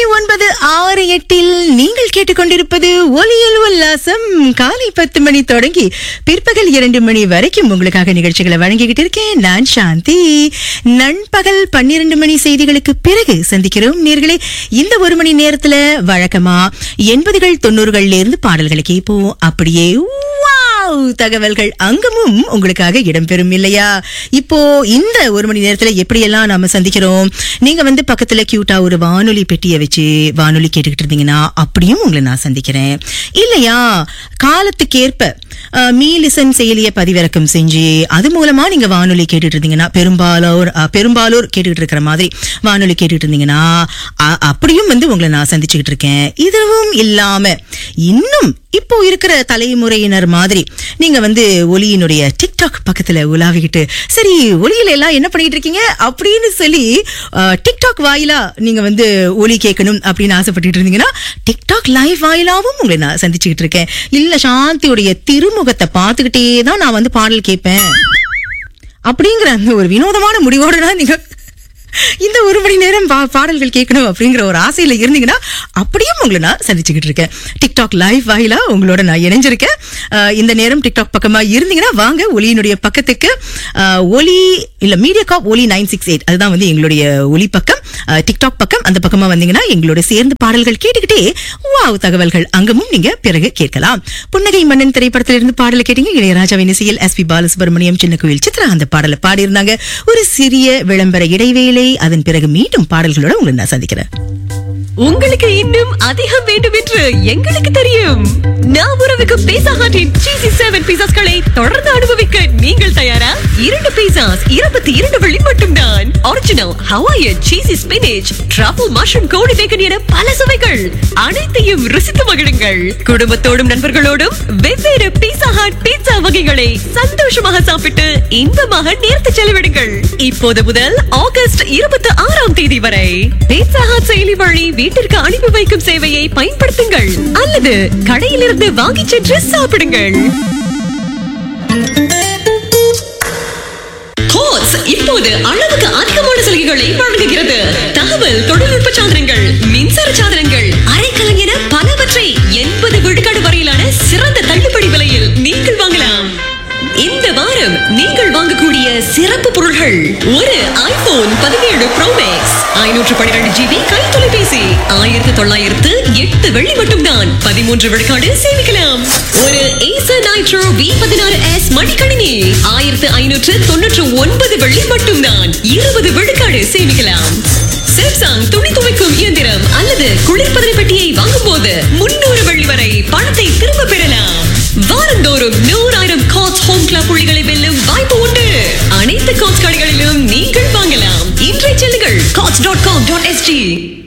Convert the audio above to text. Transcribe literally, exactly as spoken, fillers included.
ஒன்பது ஆறு எட்டில் நீங்கள் கேட்டுக்கொண்டிருப்பது ஒலியல் உல்லாசம். காலை பத்து மணி தொடங்கி பிற்பகல் இரண்டு மணி வரைக்கும் உங்களுக்காக நிகழ்ச்சிகளை வழங்கிக்கிட்டு இருக்கேன். நான் சாந்தி. நண்பகல் பன்னிரண்டு மணி செய்திகளுக்கு பிறகு சந்திக்கிறோம் நேர்களே. இந்த ஒரு மணி நேரத்துல வழக்கமா எண்பதுகள் தொண்ணூறுகள்ல இருந்து பாடல்களை கேட்போம். அப்படியே தகவல்கள் அங்கமும் உங்களுக்காக இடம்பெறும் இல்லையா? இப்போ இந்த ஒரு மணி நேரத்துல எப்படியெல்லாம் நாம சந்திக்கிறோம். நீங்க வந்து பக்கத்துல கியூட்டா ஒரு வானொலி பெட்டியை வச்சு வானொலி கேட்டுக்கிட்டு இருந்தீங்கன்னா அப்படியும் உங்களை நான் சந்திக்கிறேன். இல்லையா, காலத்துக்கேற்ப மீலிசன் செயலிய பதிவிறக்கம் செஞ்சு அது மூலமா நீங்க வானொலி கேட்டுட்டு இருந்தீங்கன்னா, பெரும்பாலோர் பெரும்பாலோர் கேட்டுக்கிட்டு இருக்கிற மாதிரி வானொலி கேட்டுட்டு இருந்தீங்கன்னா அப்படியும் வந்து உங்களை நான் சந்திச்சுக்கிட்டு இருக்கேன். இதுவும் இல்லாம இன்னும் இப்போ இருக்கிற தலைமுறையினர் மாதிரி நீங்க வந்து ஒலியினுடைய டிக்டாக் பக்கத்துல உலாவிக்கிட்டு, சரி ஒலியில எல்லாம் என்ன பண்ணிட்டு இருக்கீங்க அப்படின்னு சொல்லி டிக்டாக் வாயிலா நீங்க வந்து ஒலி கேட்கணும் அப்படின்னு ஆசைப்பட்டு இருந்தீங்கன்னா டிக்டாக் லைவ் வாயிலாவும் உங்களை நான் சந்திச்சுக்கிட்டு இருக்கேன். இல்ல, சாந்தியுடைய திருமுகத்தை பார்த்துக்கிட்டே தான் நான் வந்து பாடல் கேட்பேன் அப்படிங்கிற அந்த ஒரு வினோதமான முடிவோட தான் நீங்க இந்த ஒரு மணி நேரம் பாடல்கள் கேட்கணும் அப்படிங்கிற ஒரு ஆசையில இருந்தீங்கன்னா அப்படியும் உங்களை நான் சந்திச்சுக்கிட்டு இருக்கேன். டிக்டாக் லைவ் வாயிலா உங்களோட நான் இணைஞ்சிருக்கேன். இந்த நேரம் டிக்டாக் பக்கமா இருந்தீங்கன்னா வாங்க ஒலியினுடைய பக்கத்துக்கு. ஒலி இல்ல மீடியா காப் ஒலி நைன் சிக்ஸ் எயிட் அதுதான் வந்து எங்களுடைய ஒலி பக்கம், டிக்டாக் பக்கம். அந்த பக்கமா வந்தீங்கன்னா எங்களோட சேர்ந்து பாடல்கள் கேட்டுக்கிட்டே வாவ் தகவல்கள் அங்கமும் நீங்க பிறகு கேட்கலாம். புன்னகை மன்னன் திரைப்படத்தில இருந்து பாடலை கேட்டீங்க. இளையராஜாவின் இசையில் எஸ் பி பாலசுப்ரமணியம், சின்ன கோயில் சித்ரா அந்த பாடலை பாடியிருந்தாங்க. ஒரு சிறிய விளம்பர இடைவேளை, அதன் பிறகு மீண்டும் பாடல்களோட உங்களை நான் சந்திக்கிறேன். உங்களுக்கு இன்னும் அதிகம் வேண்டும் என்று எங்களுக்கு தெரியும். நாம் உறவுக்கு பீட்சா ஹட்டின் சீசி செவன் பீட்சாஸ்களை தொடர்ந்து அனுபவிக்க நீங்கள் தயாரா? இரண்டு பீட்சாஸ் இருபத்தி இரண்டு வெள்ளி மட்டும்தான். Original Hawaiian சீசி spinach, truffle mushroom கோழி பேக்கன் என பல சுவைகள் அனைத்தையும் ருசித்து மகிழுங்கள். குடும்பத்தோடும் நண்பர்களோடும் வெவ்வேறு பீட்சா ஹட் பீட்சா வகைகளை சந்தோஷமாக சாப்பிட்டு இன்பமாக நேர்த்து செலவிடுங்கள். இப்போது முதல் ஆகஸ்ட் இருபத்தி ஆறாம் தேதி வரை பீட்சா ஹட் செயலி வழி வீட்டிற்கு அனுப்பி வைக்கும் சேவையை பயன்படுத்துங்கள் அல்லது கடையிலிருந்து வாங்கி சென்று சாப்பிடுங்கள். இப்போது அளவுக்கு அதிகமான சலுகைகளை வழங்குகிறது. தகவல் தொழில்நுட்ப சாதனங்கள், மின்சார சாதனங்கள், அரைக்கலன் என பலவற்றை எண்பது விழுக்காடு வரையிலான சிறந்த தள்ளுபடி விலையில் நீங்கள் வாங்கலாம். இந்த வாரம் நீங்கள் வாங்கக்கூடிய சிறப்பு பொருள்கள்: ஒரு ஐபோன் பதினேழு ப்ரோ மேக்ஸ் ஐநூற்று பன்னிரண்டு ஜிபி கை தொலைபேசி ஆயிரத்தி தொள்ளாயிரத்து எட்டு வெள்ளி மட்டும்தான் பதிமூன்று விழுக்காடு சேமிக்கலாம். ஒரு ஏசர் நைட்ரோ வி பதினாறு எஸ் மடிக்கணினி ஆயிரத்து ஐநூற்று தொன்னூற்று ஒன்பது வெள்ளி மட்டும்தான் இருபது விழுக்காடு சேமிக்கலாம். சாம்சங் துணி துவைக்கும் இயந்திரம் அல்லது குளிர்பதன பெட்டியை வாங்கும் போது முன்னூறு வெள்ளி வரை பணத்தை திரும்ப பெறலாம். வாரந்தோறும் நூறாயிரம் காட்ஸ் ஹோம் கிளப் புள்ளிகளை வெல்லும் வாய்ப்பு உண்டு. அனைத்து காட்ஸ் கடைகளிலும் நீங்கள் வாங்கலாம். இன்றைய செல்லுங்கள் God's dot com dot SG.